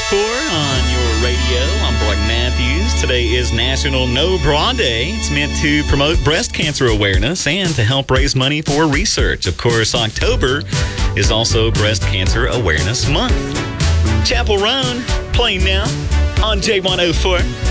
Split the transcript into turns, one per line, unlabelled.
on your radio. I'm Brock Matthews. Today is National No Bra Day. It's meant to promote breast cancer awareness and to help raise money for research. Of course, October is also Breast Cancer Awareness Month. Chapel Roan, playing now on J104.